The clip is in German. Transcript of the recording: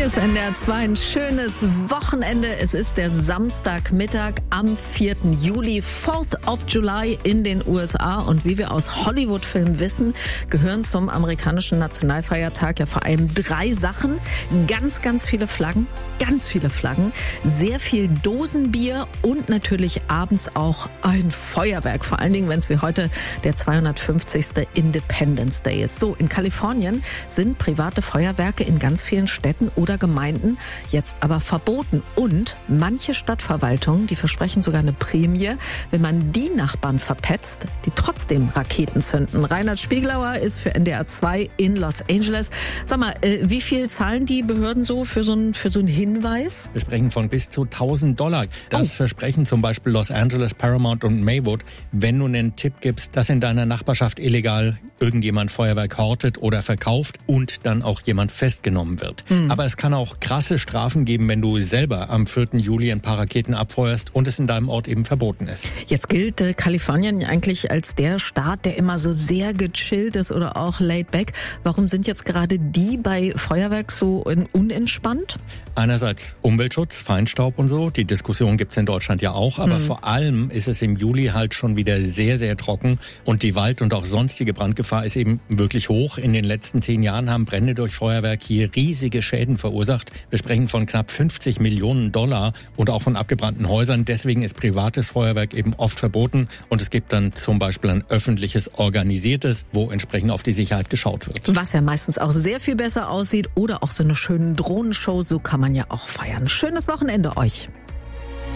ist NDR 2 ein schönes Wochenende. Es ist der Samstagmittag am 4. Juli, 4th of July in den USA. Und wie wir aus Hollywood-Filmen wissen, gehören zum amerikanischen Nationalfeiertag ja vor allem 3 Sachen. Ganz, ganz viele Flaggen, sehr viel Dosenbier und natürlich abends auch ein Feuerwerk. Vor allen Dingen, wenn es wie heute der 250. Independence Day ist. So, in Kalifornien sind private Feuerwerke in ganz vielen Städten oder Gemeinden jetzt aber verboten. Und manche Stadtverwaltungen, die versprechen sogar eine Prämie, wenn man die Nachbarn verpetzt, die trotzdem Raketen zünden. Reinhard Spieglauer ist für NDR 2 in Los Angeles. Sag mal, wie viel zahlen die Behörden so für so einen Hinweis? Wir sprechen von bis zu $1.000. Das versprechen zum Beispiel Los Angeles, Paramount und Maywood, wenn du einen Tipp gibst, dass in deiner Nachbarschaft illegal irgendjemand Feuerwerk hortet oder verkauft und dann auch jemand festgenommen wird. Aber es kann auch krasse Strafen geben, wenn du selber am 4. Juli ein paar Raketen abfeuerst und es in deinem Ort eben verboten ist. Jetzt gilt Kalifornien eigentlich als der Staat, der immer so sehr gechillt ist oder auch laid back. Warum sind jetzt gerade die bei Feuerwerk so unentspannt? Einerseits Umweltschutz, Feinstaub und so. Die Diskussion gibt's in Deutschland ja auch. Aber vor allem ist es im Juli halt schon wieder sehr, sehr trocken. Und die Wald- und auch sonstige Brandgefahr ist eben wirklich hoch. In den letzten 10 Jahren haben Brände durch Feuerwerk hier riesige Schäden verursacht. Wir sprechen von knapp $50 Millionen und auch von abgebrannten Häusern. Deswegen ist privates Feuerwerk eben oft verboten. Und es gibt dann zum Beispiel ein öffentliches, organisiertes, wo entsprechend auf die Sicherheit geschaut wird. Was ja meistens auch sehr viel besser aussieht. Oder auch so eine schöne Drohnenshow. So kann man ja auch feiern. Schönes Wochenende euch.